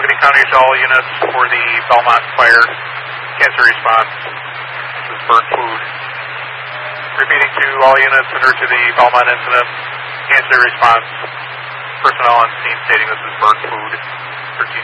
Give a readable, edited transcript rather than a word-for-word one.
Chicopee County to all units for the Belmont fire. Cancer response. This is burnt food. Repeating to all units in to the Belmont incident. Cancer response. Personnel on scene stating this is burnt food. 13